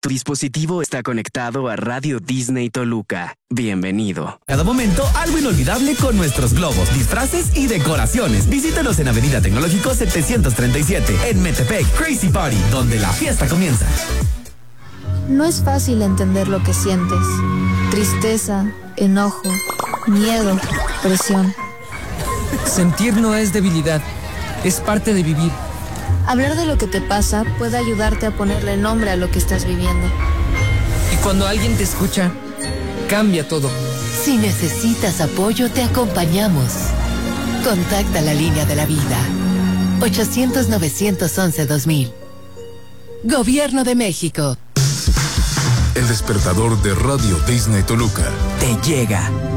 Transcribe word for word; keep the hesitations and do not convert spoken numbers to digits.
Tu dispositivo está conectado a Radio Disney Toluca. Bienvenido. Cada momento, algo inolvidable con nuestros globos, disfraces y decoraciones. Visítanos en Avenida Tecnológico setecientos treinta y siete, en Metepec, Crazy Party, donde la fiesta comienza. No es fácil entender lo que sientes. Tristeza, enojo, miedo, presión. Sentir no es debilidad, es parte de vivir. Hablar de lo que te pasa puede ayudarte a ponerle nombre a lo que estás viviendo. Y cuando alguien te escucha, cambia todo. Si necesitas apoyo, te acompañamos. Contacta la línea de la vida. ochocientos, novecientos once, dos mil. Gobierno de México. El despertador de Radio Disney Toluca. Te llega.